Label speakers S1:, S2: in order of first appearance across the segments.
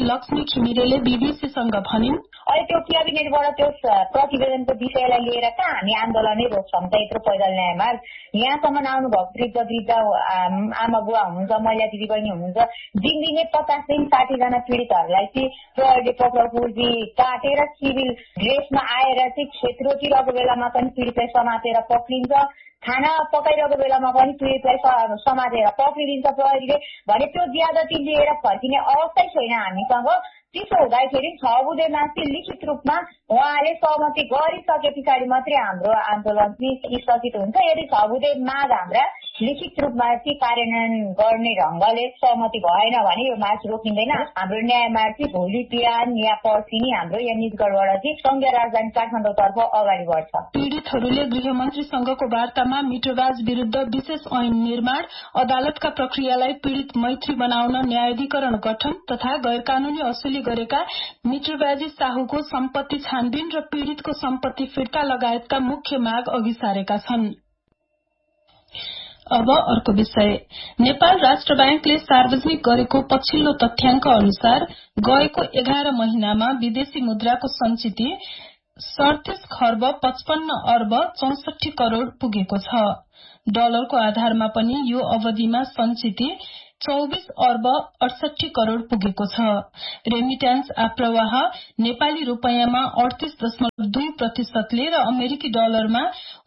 S1: लक्ष्मी घिमिरेले बीबीसीसँग भनिन्,
S2: अहिले त्यो क्याबिनेटबाट त्यो प्रतिवेदनको विषयलाई लिएर कहाँ हामी आन्दोलनै रोक्छौँ त। यत्रो पैदल न्यायमार्ग यहाँसम्म आउनु भएको वृद्ध आमा बुवा हुनुहुन्छ, महिला दिदीबहिनी हुनुहुन्छ। दिनदिनै 50 दिन 60 जना पीडितहरूलाई चाहिँ प्रहरीले पक्राउ काटेर सिभिल ड्रेसमा आएर चाहिँ खेत रोटिरहेको बेलामा पनि पीडितलाई समातेर पक्रिन्छ। खाना पकाइरहेको बेलामा पनि पीडितलाई समातेर पक्रिदिन्छ प्रहरीले भने त्यो ज्यादती लिएर फर्किने अवस्थै छैन हामीसँग। त्यसो हुँदाखेरि 6 बुँदे माथि लिखित रूपमा उहाँले सहमति गरिसके पछाडि मात्रै हाम्रो आन्दोलन चाहिँ स्थगित हुन्छ। यदि 6 बुँदे माग हाम्रा लिखित रूपमा चाहिँ कार्यान्वयन गर्ने ढंगले सहमति भएन भने यो मार्च रोकिँदैन। हाम्रो न्याय मार्च चाहिँ भोलि बिहान या पर्सि नै हाम्रो यहाँ निजगढबाट चाहिँ संघीय राजधानी काठमाडौँतर्फ अगाडि बढ्छ।
S1: पीडितहरूले गृहमन्त्रीसँगको वार्तामा मित्रराज विरूद्ध विशेष ऐन निर्माण, अदालतका प्रक्रियालाई पीडित मैत्री बनाउन न्यायाधिकरण गठन तथा गैर कानूनी असुली गरेका मित्रबाजी साहुको सम्पत्ति छानबिन र पीड़ितको सम्पत्ति फिर्ता लगायतका मुख्य माग अघि सारेका छन्। अब अर्को विषय। नेपाल राष्ट्र बैंकले सार्वजनिक गरेको पछिल्लो तथ्याङ्क अनुसार गएको 11 महिनामा विदेशी मुद्राको सञ्चिति 37 खर्ब 55 अर्ब 64 करोड़ पुगेको छ। डलरको आधारमा पनि यो अवधिमा सञ्चिति 24 अर्ब 68 करोड़ पुगेको छ। रेमिट्यान्स आप्रवाह नेपाली रूपैयाँमा 38.2% र अमेरिकी डलरमा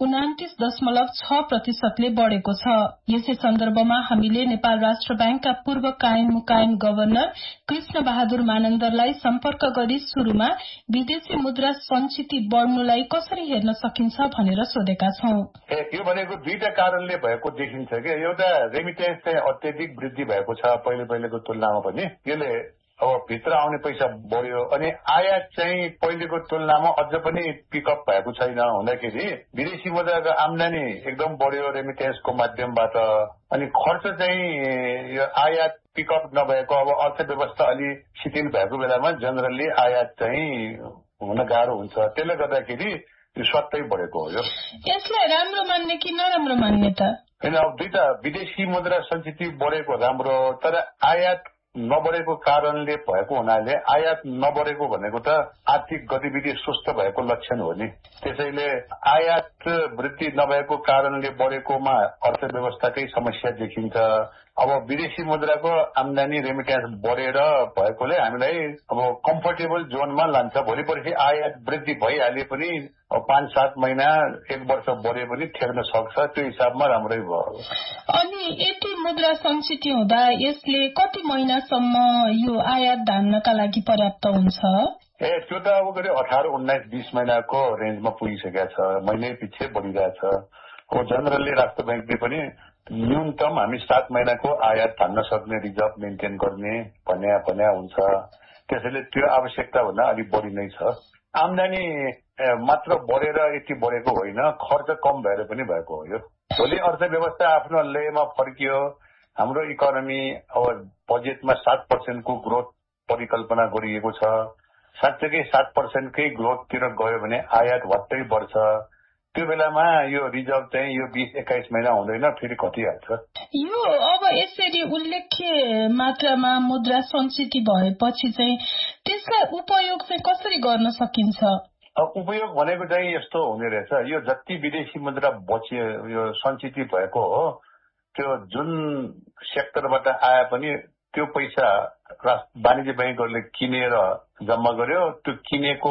S1: 29.6% बढ़ेको छ। यसै सन्दर्भमा हामीले नेपाल राष्ट्र बैंकका पूर्व कायम मुकायम गभर्नर कृष्ण बहादुर मानन्दरलाई सम्पर्क गरी शुरूमा विदेशी मुद्रा सञ्चिति बढ्नुलाई कसरी हेर्न सकिन्छ भनेर सोधेका छौं।
S3: यो भनेको दुईटा कारणले भएको देखिन्छ कि एउटा रेमिट्यान्स चाहिँ अत्यधिक वृद्धि भएको छ पहिलेको तुलनामा पनि। यसले अब भित्र आउने पैसा बढ्यो अनि आयात चाहिँ पहिलेको तुलनामा अझ पनि पिकअप भएको छैन हुँदाखेरि विदेशी मुद्राको आम्दानी एकदम बढ्यो रेमिट्यान्सको माध्यमबाट। अनि खर्च चाहिँ यो आयात पिकअप नभएको अब अर्थव्यवस्था अलि शिथिल भएको बेलामा जनरली आयात चाहिँ हुन गाह्रो हुन्छ। त्यसले गर्दाखेरि यो सट्टै बढेको हो।
S1: यसलाई राम्रो मान्ने कि नराम्रो मान्ने त?
S3: होइन, अब दुईटा विदेशी मुद्रा सञ्चिति बढेको राम्रो, तर आयात नबढेको कारणले भएको हुनाले आयात नबढेको भनेको त आर्थिक गतिविधि सुस्त भएको लक्षण हो नि। त्यसैले आयात वृद्धि नभएको कारणले बढेकोमा अर्थव्यवस्थाकै समस्या देखिन्छ। अब विदेशी मुद्राको आम्दानी रेमिट्यान्स बढेर भएकोले हामीलाई अब कम्फर्टेबल जोनमा लान्छ। भोलि पर्सि आयात वृद्धि भइहाले पनि 5-7 महिना 1 वर्ष बढे पनि ठेक्न सक्छ। त्यो हिसाबमा राम्रै भयो।
S1: अनि यति मुद्रा सञ्चिति हुँदा यसले कति महिनासम्म यो आयात धान्नका लागि पर्याप्त हुन्छ?
S3: त्यो त अब करिब 18, 19, 20 महिनाको रेन्जमा पुगिसकेका छ। महिनै पछि बढिरहेछ। हो जनरली राष्ट्र बैंकले पनि न्यूनतम हामी 7 महिनाको आयात धान्न सक्ने रिजर्भ मेन्टेन गर्ने भन्ने हुन्छ। त्यसैले त्यो आवश्यकता भन्दा अलिक बढी नै छ। आम्दानी मात्र बढेर यति बढेको होइन, खर्च कम भएर पनि भएको हो। यो भोलि अर्थव्यवस्था आफ्नो लयमा फर्कियो, हाम्रो इकोनोमी अब बजेटमा 7% को ग्रोथ परिकल्पना गरिएको छ। साँच्चै 7% कै ग्रोथतिर गयो भने आयात वात्तै बढ्छ। त्यो बेलामा यो रिजर्भ चाहिँ यो 20-21 महिना हुँदैन, फेरि घटिहाल्छ।
S1: यो अब यसरी उल्लेख्य मात्रामा मुद्रा सञ्चिति भएपछि चाहिँ त्यसलाई उपयोग चाहिँ कसरी गर्न सकिन्छ?
S3: उपयोग भनेको चाहिँ यस्तो हुने रहेछ, यो जति विदेशी मुद्रा बच्यो यो सञ्चिति भएको हो, त्यो जुन सेक्टरबाट आए पनि त्यो पैसा वाणिज्य बैंकहरूले किनेर जम्मा गर्यो। त्यो किनेको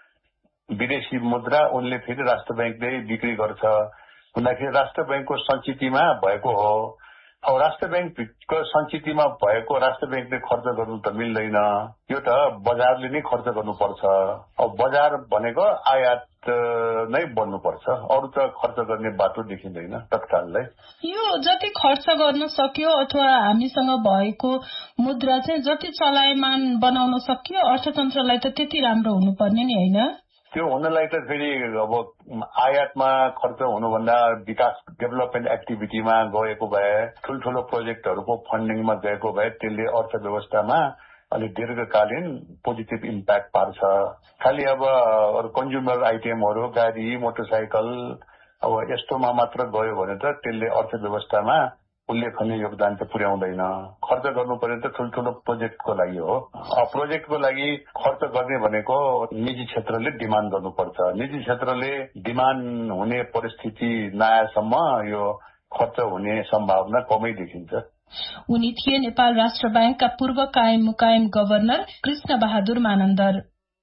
S3: विदेशी मुद्रा उनले फेरि राष्ट्र बैंकले बिक्री गर्छ भन्दाखेरि राष्ट्र बैंकको सञ्चितिमा भएको हो। अब राष्ट्र बैंकको सञ्चितिमा भएको राष्ट्र बैंकले खर्च गर्नु त मिल्दैन, यो त बजारले नै खर्च गर्नुपर्छ। अब बजार भनेको आयात नै बन्नुपर्छ, अरू त खर्च गर्ने बाटो देखिँदैन तत्काललाई।
S1: यो जति खर्च गर्न सक्यो अथवा हामीसँग भएको मुद्रा चाहिँ जति चलायमान बनाउन सक्यो अर्थतन्त्रलाई त त्यति राम्रो हुनुपर्ने नि होइन?
S3: त्यो हुनलाई त फेरि अब आयातमा खर्च हुनुभन्दा विकास डेभलपमेन्ट एक्टिभिटीमा गएको भए, ठुल्ठुलो प्रोजेक्टहरूको फन्डिङमा गएको भए त्यसले अर्थव्यवस्थामा अलि दीर्घकालीन पोजिटिभ इम्प्याक्ट पार्छ। खालि अब कन्ज्युमर आइटेमहरू, गाडी, मोटरसाइकल अब यस्तोमा मात्र गयो भने त त्यसले अर्थव्यवस्थामा उल्लेखनीय योगदान चाहिँ पुर्याउँदैन। खर्च गर्नु पर्यो त ठुल्ठुलो प्रोजेक्टको लागि हो। प्रोजेक्टको लागि खर्च गर्ने भनेको निजी क्षेत्रले डिमान्ड गर्नुपर्छ। निजी क्षेत्रले डिमान्ड हुने परिस्थिति नआएसम्म यो खर्च हुने सम्भावना कमै देखिन्छ।
S1: उनी थिए नेपाल राष्ट्र बैंकका पूर्व कायम मुकायम गभर्नर कृष्ण बहादुर मानन्दर।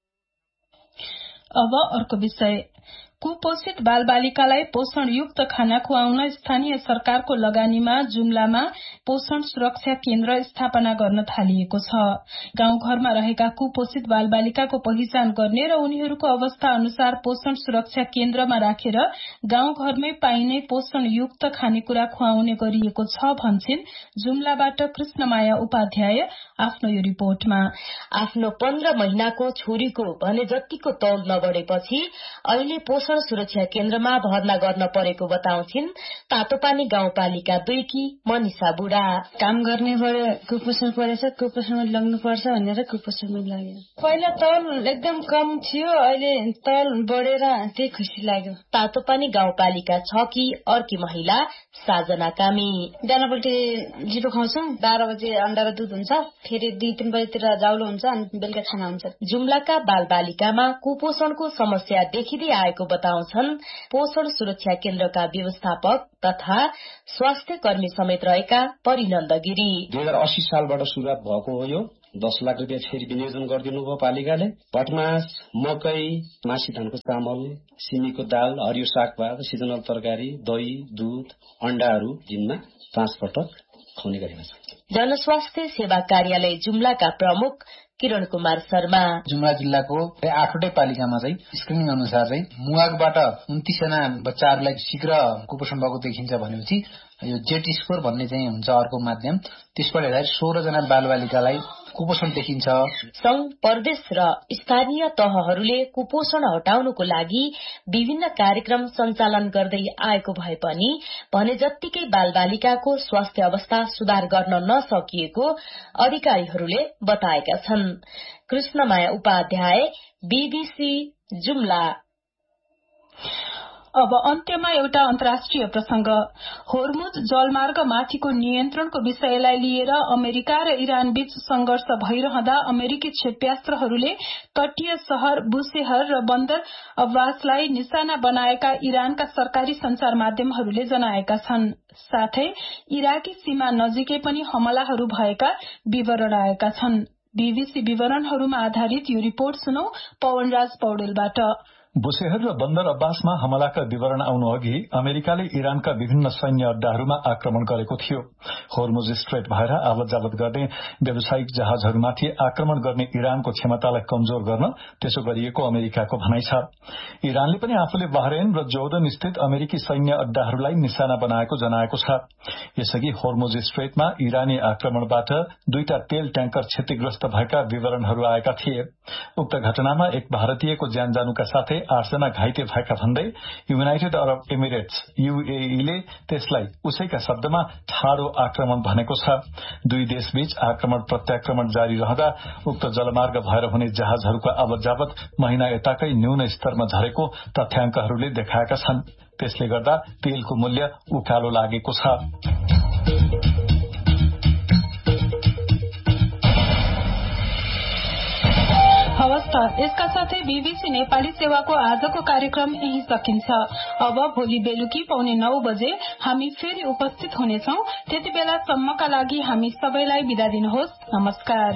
S1: अब अर्को विषय, कुपोषित बालबालिकालाई पोषणयुक्त खाना खुवाउन स्थानीय सरकारको लगानीमा जुम्लामा पोषण सुरक्षा केन्द्र स्थापना गर्न थालिएको छ। गाउँघरमा रहेका कुपोषित बालबालिकाको पहिचान गर्ने र उनीहरूको अवस्था अनुसार पोषण सुरक्षा केन्द्रमा राखेर गाउँघरमै पाइने पोषणयुक्त खानेकुरा खुवाउने गरिएको छ भन्छिन् जुम्लाबाट कृष्णमाया उपाध्याय आफ्नो यो रिपोर्टमा।
S4: आफ्नो 15 महिनाको छोरीको भने जतिको तौल नबढेपछि अहिले पोषण सुरक्षा केन्द्रमा भर्ना गर्न परेको बताउँछिन् तातोपानी गाउँपालिका 2 की मनिषा बुढा।
S5: काम गर्नेबाट कुपोषण परेछ, कुपोषणमा लग्नुपर्छ भनेर कुपोषणमा लाग्यो। पहिला तौल एकदम कम थियो, अहिले तौल बढेर त्यही खुसी लाग्यो।
S4: तातोपानी गाउँपालिका 6 की अर्की महिला साजना कामी।
S5: बिहानपल्टि जिरो खाउँछौं, 12 बजे अण्डा र दूध हुन्छ, फेरि 2-3 बजेतिर जाउलो हुन्छ अनि बेलुका खाना हुन्छ।
S4: जुम्लाका बालबालिकामा कुपोषणको समस्या देखिँदै आएको बताउँछन् पोषण सुरक्षा केन्द्रका व्यवस्थापक तथा स्वास्थ्य कर्मी समेत रहेका परिनन्द गिरी।
S6: 2080 सालबाट सुरुवात भएको हो। यो 10 लाख रुपियाँ फेरि विनियोजन गरिदिनु भयो पालिकाले। भटमास, मकै, मासी धानको चामल, सिमीको दाल, हरियो सागपात, सिजनल तरकारी, दही, दूध, अण्डाहरू दिनमा 5 पटक खुवाउने गरेको छ।
S4: जनस्वास्थ्य सेवा कार्यालय जुम्लाका प्रमुख किरण कुमार शर्मा।
S7: जुम्ला जिल्लाको 8वटै पालिकामा चाहिँ स्क्रिनिङ अनुसार चाहिँ मुवागबाट 29 जना बच्चाहरूलाई शीघ्र कुपोषण भएको देखिन्छ भनेपछि यो जेट स्कोर भन्ने चाहिँ हुन्छ अर्को माध्यम, त्यसबाट हेर्दा 16 जना बालबालिकालाई कुपोषण देखिन्छ।
S4: संघ, प्रदेश र स्थानीय तहहरूले कुपोषण हटाउनको लागि विभिन्न कार्यक्रम सञ्चालन गर्दै आएको भए पनि भने जत्तिकै बालबालिकाको स्वास्थ्य अवस्था सुधार गर्न नसकिएको अधिकारीहरूले बताएका छन्। कृष्णमाया उपाध्याय, बीबीसी जुम्ला।
S1: अब अन्त्यमा एउटा अन्तर्राष्ट्रिय प्रसंग। होर्मुज जलमार्ग माथिको नियन्त्रणको विषयलाई लिएर अमेरिका र इरान बीच संघर्ष भइरहँदा अमेरिकी क्षेप्यास्त्रहरूले तटीय शहर बुशेहर र बन्दर अब्बासलाई निशाना बनाएका इरानका सरकारी संचार माध्यमहरूले जनाएका छन्। साथै इराकी सीमा नजिकै पनि हमलाहरू भएका विवरण आएका छन्। बीबीसी विवरणहरूमा आधारित यो रिपोर्ट सुनौ पवनराज पौडेलबाट।
S8: बुशेहर र बन्दर अब्बासमा हमलाका विवरण आउनु अघि अमेरिकाले इरानका विभिन्न सैन्य अड्डाहरूमा आक्रमण गरेको थियो। होर्मुज स्ट्रेट भएर आवत जावत गर्ने व्यावसायिक जहाजहरूमाथि आक्रमण गर्ने इरानको क्षमतालाई कमजोर गर्न त्यसो गरिएको अमेरिकाको भनाइ छ। इरानले पनि आफूले बहरेन र जोर्डन स्थित अमेरिकी सैन्य अड्डाहरूलाई निशाना बनाएको जनाएको छ। यसअघि होर्मुज स्ट्रेटमा इरानी आक्रमणबाट 2टा तेल ट्याङ्कर क्षतिग्रस्त भएका विवरणहरू आएका थिए। उक्त घटनामा एक भारतीयको ज्यान जानुका साथै 8 जना घाइते भएका भन्दै युनाइटेड अरब एमिरेट्स UAE ले त्यसलाई उसैका शब्दमा ठाडो आक्रमण भनेको छ। दुई देशबीच आक्रमण प्रत्याक्रमण जारी रहँदा उक्त जलमार्ग भएर हुने जहाजहरूको आवत जावत महिना यताकै न्यून स्तरमा झरेको तथ्याङ्कहरूले देखाएका छन्। त्यसले गर्दा तेलको मूल्य उकालो लागेको छ।
S1: हवस् त, यसका साथै बीबीसी नेपाली सेवाको आजको कार्यक्रम यही सकिन्छ। अब भोलि बेलुकी 9:15 बजे हामी फेरि उपस्थित हुनेछौं। त्यति बेलासम्मका लागि हामी सबैलाई बिदा दिनुहोस्। नमस्कार।